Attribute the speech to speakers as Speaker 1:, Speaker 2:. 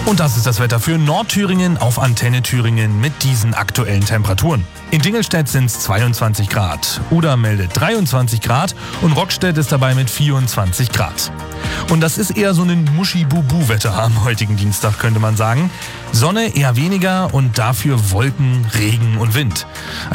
Speaker 1: Und das ist das Wetter für Nordthüringen auf Antenne Thüringen mit diesen aktuellen Temperaturen. In Dingelstedt sind es 22 Grad, Uda meldet 23 Grad und Rockstedt ist dabei mit 24 Grad. Und das ist eher so ein Muschi-Bubu-Wetter am heutigen Dienstag, könnte man sagen. Sonne eher weniger und dafür Wolken, Regen und Wind.